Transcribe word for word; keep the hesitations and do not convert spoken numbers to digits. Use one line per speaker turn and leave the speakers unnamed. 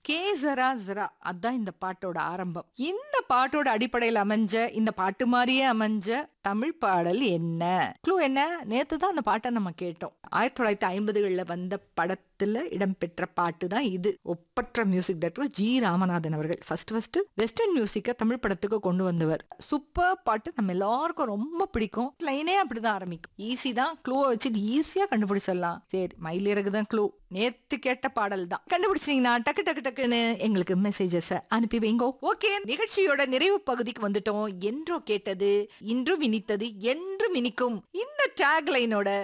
K ஜரா ஜரா அதான் இந்த பாட்டோட ஆரம்பம். இந்த பாட்டோட அடிப்படையில் அமைஞ்ச இந்த பாட்டு மாதிரியே அமைஞ்ச தமிழ் பாடல் என்ன? க்ளூ என்ன? நேத்து தான் அந்த பாட்டை நம்ம கேட்டோம். ஆயிரத்தி தொள்ளாயிரத்தி ஐம்பதுகள்ல வந்த படத்துல இடம்பெற்ற பாட்டு தான் இது. ஒப்பற்ற மியூசிக் டைரக்டர் ஜி ராமநாதன் அவர்கள் ஃபர்ஸ்ட் ஃபர்ஸ்ட் வெஸ்டர்ன் மியூசிக்கை தமிழ் படத்துக்கு கொண்டு வந்தவர். சூப்பர் பாட்டு, நம்ம எல்லாருக்கும் ரொம்ப பிடிக்கும். லைனே அப்படிதான் ஆரம்பிக்கும். ஈஸி தான், க்ளூவை வச்சு ஈஸியா கண்டுபிடிச்சிடலாம். சரி, மயிலிறகு தான் க்ளூ. நேத்து கேட்ட பாடல் தான். கண்டுபிடிச்சீங்கன்னா டக்கு டக்கு டக்குன்னு எங்களுக்கு மெசேஜஸ் அனுப்பி வைங்கோ. ஓகே, நிகழ்ச்சியோட நிறைவு பகுதிக்கு வந்துட்டோம். என்றோ கேட்டது இன்றும் இனித்தது என்றும் இனிக்கும் இந்த டேக் லைனோட